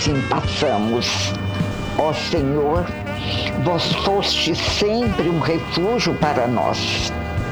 assim passamos. Ó Senhor, vós foste sempre um refúgio para nós.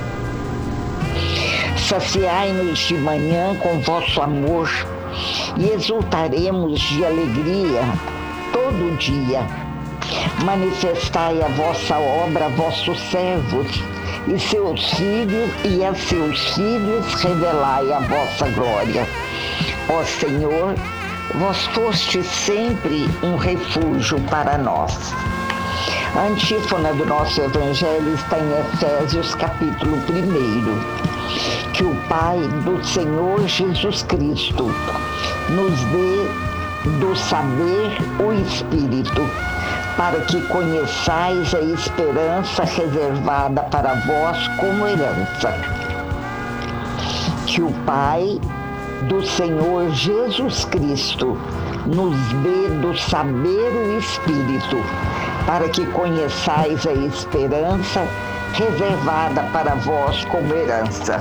Saciai-nos de manhã com vosso amor e exultaremos de alegria todo dia. Manifestai a vossa obra a vossos servos e a seus filhos revelai a vossa glória. Ó Senhor, vós foste sempre um refúgio para nós. A antífona do nosso Evangelho está em Efésios capítulo 1. Que o Pai do Senhor Jesus Cristo nos dê do saber o Espírito, para que conheçais a esperança reservada para vós como herança. Que o Pai do Senhor Jesus Cristo nos dê do saber o Espírito, para que conheçais a esperança reservada para vós como herança.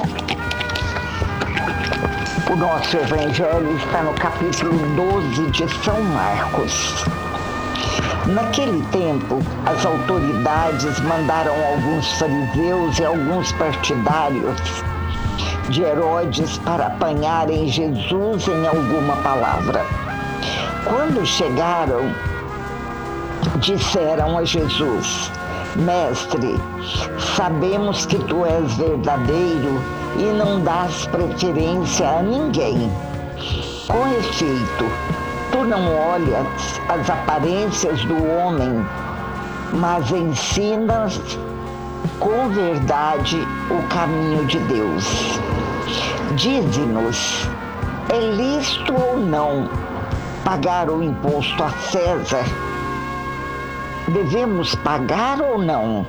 O nosso Evangelho está no capítulo 12 de São Marcos. Naquele tempo, as autoridades mandaram alguns fariseus e alguns partidários de Herodes para apanharem Jesus em alguma palavra. Quando chegaram, disseram a Jesus: Mestre, sabemos que tu és verdadeiro e não dás preferência a ninguém. Com efeito, tu não olhas as aparências do homem, mas ensinas com verdade o caminho de Deus. Dize-nos, é lícito ou não pagar o imposto a César? Devemos pagar ou não?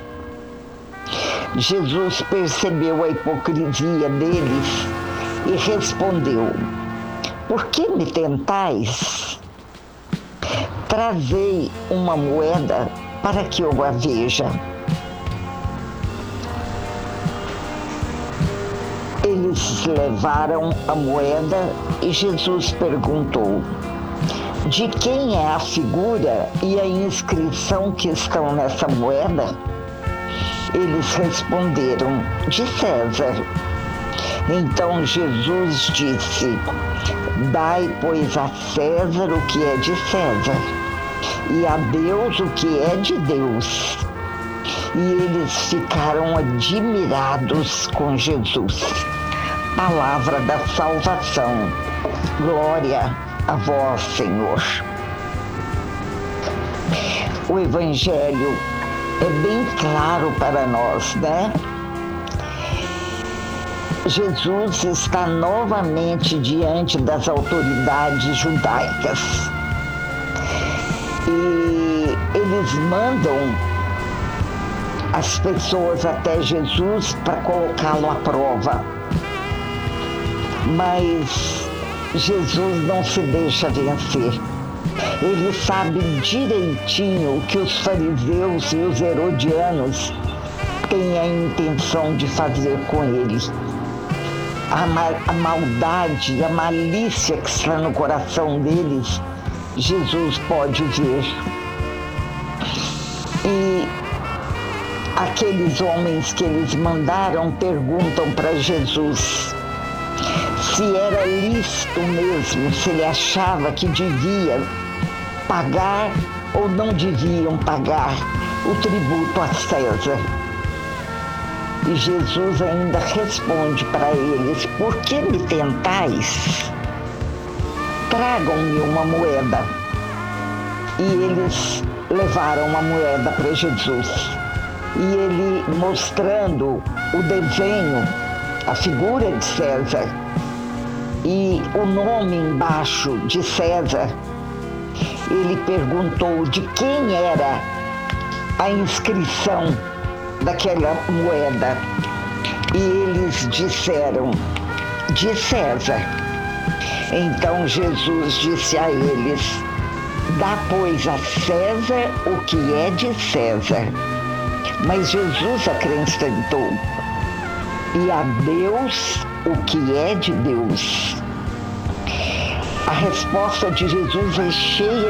Jesus percebeu a hipocrisia deles e respondeu: Por que me tentais? Trazei uma moeda para que eu a veja. Eles levaram a moeda e Jesus perguntou: De quem é a figura e a inscrição que estão nessa moeda? Eles responderam: De César. Então Jesus disse: Dai, pois, a César o que é de César, e a Deus o que é de Deus. E eles ficaram admirados com Jesus. Palavra da salvação. Glória a vós, Senhor. O Evangelho é bem claro para nós, né? Jesus está novamente diante das autoridades judaicas e eles mandam as pessoas até Jesus para colocá-lo à prova. Mas Jesus não se deixa vencer. Ele sabe direitinho o que os fariseus e os herodianos têm a intenção de fazer com ele. A maldade, a malícia que está no coração deles, Jesus pode ver. E aqueles homens que eles mandaram perguntam para Jesus se era lícito mesmo, se ele achava que devia pagar ou não deviam pagar o tributo a César. E Jesus ainda responde para eles: Por que me tentais? Tragam-me uma moeda. E eles levaram uma moeda para Jesus. E ele, mostrando o desenho, a figura de César e o nome embaixo de César, ele perguntou de quem era a inscrição daquela moeda. E eles disseram: de César. Então Jesus disse a eles: Dá, pois, a César o que é de César. Mas Jesus acrescentou: E a Deus o que é de Deus. A resposta de Jesus é cheia